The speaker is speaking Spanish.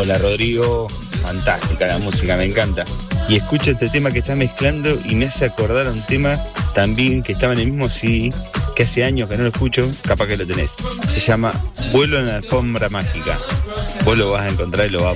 Hola Rodrigo, fantástica la música, me encanta. Y escucho este tema que está mezclando y me hace acordar a un tema también que estaba en el mismo CD, que hace años que no lo escucho, capaz que lo tenés. Se llama Vuelo en la alfombra mágica. Vos lo vas a encontrar y lo vas a